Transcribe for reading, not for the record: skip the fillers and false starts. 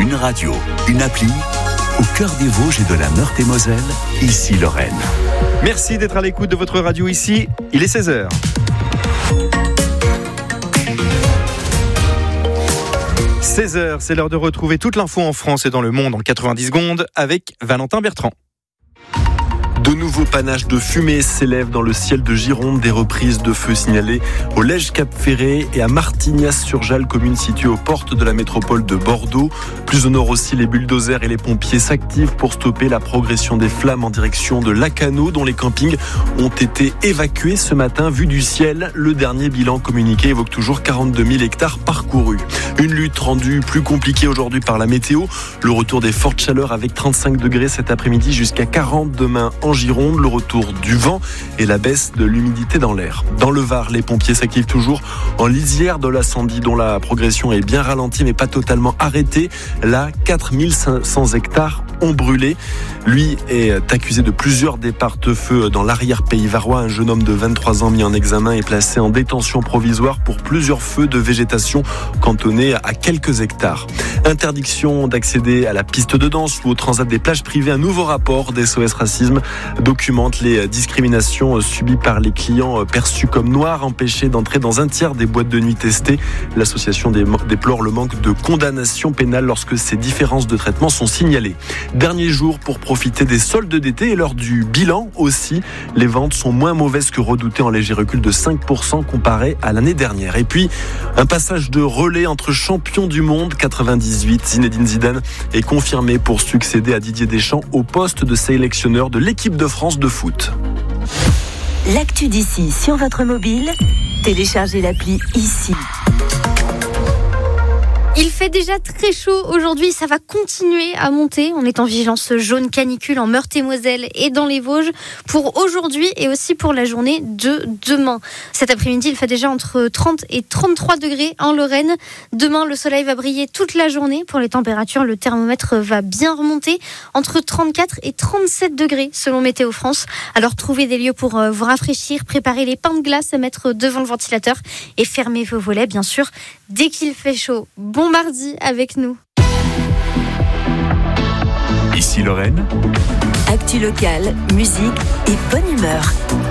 Une radio, une appli, au cœur des Vosges et de la Meurthe-et-Moselle, ici Lorraine. Merci d'être à l'écoute de votre radio ici, il est 16h. « 16h, c'est l'heure de retrouver toute l'info en France et dans le monde en 90 secondes avec Valentin Bertrand. De nouveaux panaches de fumée s'élèvent dans le ciel de Gironde. Des reprises de feux signalées au Lège-Cap-Ferré et à Martignas-sur-Jalles, commune située aux portes de la métropole de Bordeaux. Plus au nord aussi, les bulldozers et les pompiers s'activent pour stopper la progression des flammes en direction de Lacanau, dont les campings ont été évacués ce matin. Vu du ciel, le dernier bilan communiqué évoque toujours 42 000 hectares parcourus. Une lutte rendue plus compliquée aujourd'hui par la météo. Le retour des fortes chaleurs avec 35 degrés cet après-midi jusqu'à 40 demain en Gironde, le retour du vent et la baisse de l'humidité dans l'air. Dans le Var, les pompiers s'activent toujours en lisière de l'incendie dont la progression est bien ralentie mais pas totalement arrêtée. Là, 4500 hectares ont brûlé. Lui est accusé de plusieurs départs de feu dans l'arrière-pays varois. Un jeune homme de 23 ans mis en examen est placé en détention provisoire pour plusieurs feux de végétation cantonnés à quelques hectares. Interdiction d'accéder à la piste de danse ou au transat des plages privées. Un nouveau rapport d'SOS Racisme documente les discriminations subies par les clients perçus comme noirs, empêchés d'entrer dans un tiers des boîtes de nuit testées. L'association déplore le manque de condamnation pénale lorsque ces différences de traitement sont signalées. Dernier jour pour profiter des soldes d'été et lors du bilan aussi, les ventes sont moins mauvaises que redoutées, en léger recul de 5% comparé à l'année dernière. Et puis, un passage de relais entre champions du monde 98. Zinedine Zidane est confirmé pour succéder à Didier Deschamps au poste de sélectionneur de l'équipe de France de foot. L'actu d'ici sur votre mobile, téléchargez l'appli ici. Il fait déjà très chaud aujourd'hui, ça va continuer à monter. On est en vigilance jaune canicule en Meurthe-et-Moselle et dans les Vosges pour aujourd'hui et aussi pour la journée de demain. Cet après-midi, il fait déjà entre 30 et 33 degrés en Lorraine. Demain, le soleil va briller toute la journée. Pour les températures, le thermomètre va bien remonter entre 34 et 37 degrés selon Météo France. Alors trouvez des lieux pour vous rafraîchir, préparez les pains de glace à mettre devant le ventilateur et fermez vos volets bien sûr dès qu'il fait chaud. Bon mardi avec nous. Ici Lorraine. Actu locale, musique et bonne humeur.